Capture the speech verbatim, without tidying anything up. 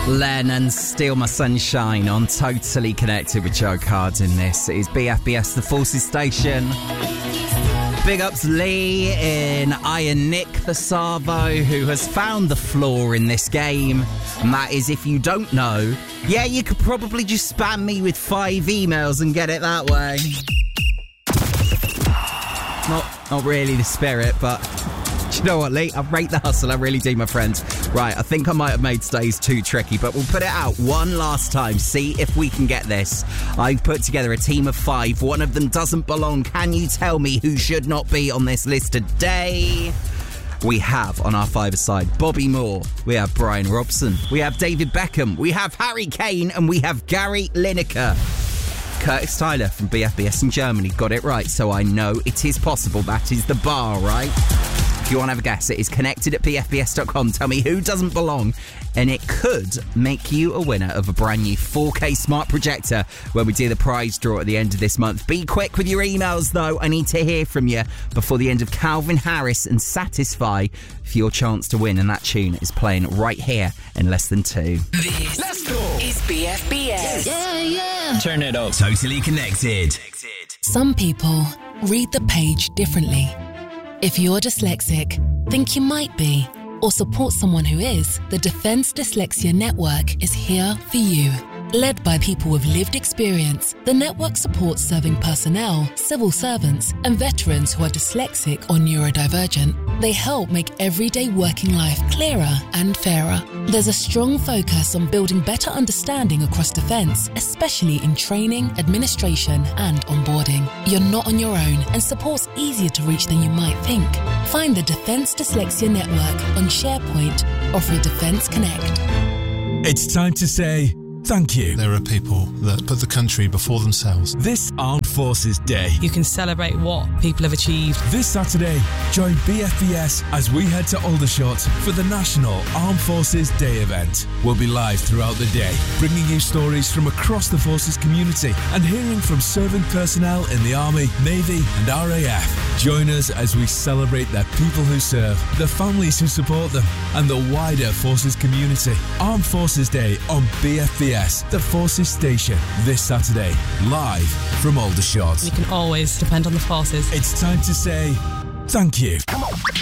Len and Steal My Sunshine on Totally Connected with Joe Cardin. This is B F B S, the Forces Station. Big ups Lee in Iron Nick the Savo, who has found the flaw in this game. And that is, if you don't know, yeah, you could probably just spam me with five emails and get it that way. Not, not really the spirit, but... Do you know what, Lee? I rate the hustle, I really do, my friends. Right, I think I might have made today's too tricky, but we'll put it out one last time, see if we can get this. I've put together a team of five. One of them doesn't belong. Can you tell me who should not be on this list today? We have on our five-a-side Bobby Moore, we have Brian Robson, we have David Beckham, we have Harry Kane, and we have Gary Lineker. Curtis Tyler from B F B S in Germany got it right, so I know it is possible. That is the bar, right? If you want to have a guess, it is connected at b f b s dot com. Tell me who doesn't belong, and it could make you a winner of a brand new four K smart projector when we do the prize draw at the end of this month. Be quick with your emails, though. I need to hear from you before the end of Calvin Harris and Satisfy for your chance to win, and that tune is playing right here in less than two. This Let's go. is B F B S. Yeah, yeah. Turn it up. Totally Connected. Some people read the page differently. If you're dyslexic, think you might be, or support someone who is, the Defence Dyslexia Network is here for you. Led by people with lived experience, the network supports serving personnel, civil servants, and veterans who are dyslexic or neurodivergent. They help make everyday working life clearer and fairer. There's a strong focus on building better understanding across defence, especially in training, administration, and onboarding. You're not on your own, and support's easier to reach than you might think. Find the Defence Dyslexia Network on SharePoint or through Defence Connect. It's time to say thank you. There are people that put the country before themselves. This Armed Forces Day. You can celebrate what people have achieved. This Saturday, join B F B S as we head to Aldershot for the National Armed Forces Day event. We'll be live throughout the day, bringing you stories from across the Forces community and hearing from serving personnel in the Army, Navy and R A F. Join us as we celebrate the people who serve, the families who support them, and the wider Forces community. Armed Forces Day on B F B S, the Forces Station, this Saturday, live from Aldershot. You can always depend on the Forces. It's time to say thank you.